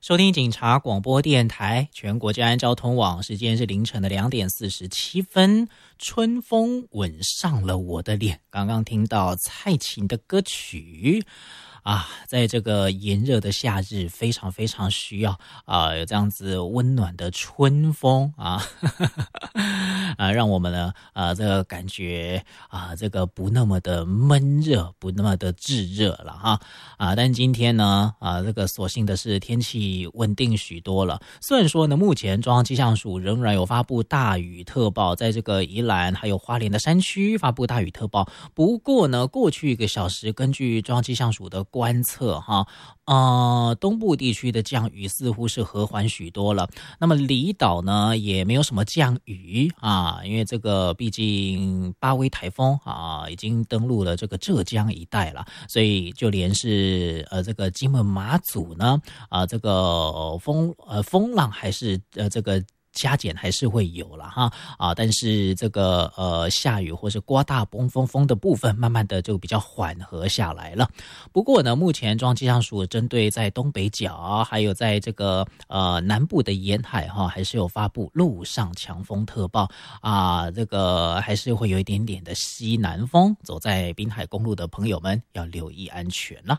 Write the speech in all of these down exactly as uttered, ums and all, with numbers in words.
收听警察广播电台全国治安交通网，时间是凌晨的两点四十七分。春风吻上了我的脸，刚刚听到蔡琴的歌曲啊，在这个炎热的夏日，非常非常需要啊，有这样子温暖的春风啊，啊，让我们呢啊这个感觉啊，这个不那么的闷热，不那么的炙热了哈啊。但今天呢啊，这个所幸的是天气稳定许多了。虽然说呢，目前中央气象署仍然有发布大雨特报，在这个宜兰还有花莲的山区发布大雨特报。不过呢，过去一个小时，根据中央气象署的观测哈，呃，东部地区的降雨似乎是和缓许多了。那么离岛呢，也没有什么降雨啊，因为这个毕竟巴威台风啊已经登陆了这个浙江一带了，所以就连是呃这个金门马祖呢啊这个风呃风浪还是呃这个。加减还是会有了哈啊，但是这个呃下雨或是刮大风风风的部分，慢慢的就比较缓和下来了。不过呢，目前中央气象署针对在东北角还有在这个呃南部的沿海哈，还是有发布陆上强风特报啊，这个还是会有一点点的西南风，走在滨海公路的朋友们要留意安全了。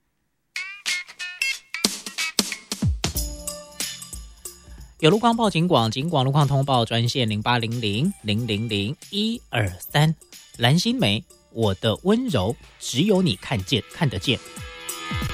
有路况报警广，警广路况通报专线零八零零零零零一二三。蓝心湄，我的温柔只有你看见看得见。